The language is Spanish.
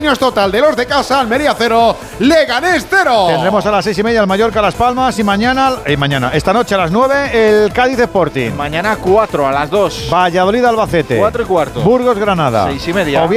Total de los de casa, Almería 0, Leganés 0. Tendremos a las 6:30 el Mallorca Las Palmas y mañana, esta noche a las 9 el Cádiz Sporting. Mañana 4 a las 2. Valladolid Albacete. 4:15. Burgos Granada. 6:30.